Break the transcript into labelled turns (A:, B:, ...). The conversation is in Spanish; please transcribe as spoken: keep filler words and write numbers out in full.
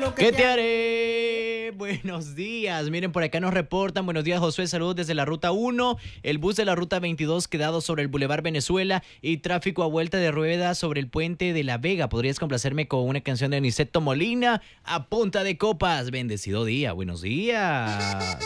A: lo que
B: ¿Qué
A: te
B: te haré? Buenos días. Miren, por acá nos reportan. Buenos días, Josué. Saludos desde la ruta uno. El bus de la ruta veintidós quedado sobre el Boulevard Venezuela y tráfico a vuelta de ruedas sobre el puente de La Vega. ¿Podrías complacerme con una canción de Aniceto Molina? A punta de copas. Bendecido día. Buenos días.